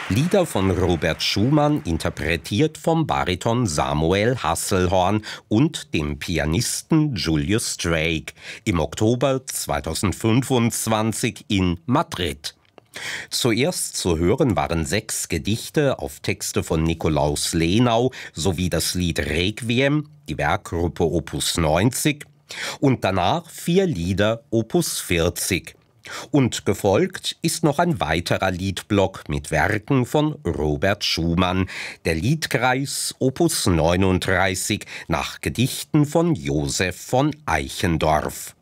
Lieder von Robert Schumann, interpretiert vom Bariton Samuel Hasselhorn und dem Pianisten Julius Drake, im Oktober 2025 in Madrid. Zuerst zu hören waren 6 Gedichte auf Texte von Nikolaus Lenau sowie das Lied Requiem, die Werkgruppe Opus 90, und danach 4 Lieder Opus 40. Und gefolgt ist noch ein weiterer Liedblock mit Werken von Robert Schumann, der Liedkreis Opus 39 nach Gedichten von Joseph von Eichendorff.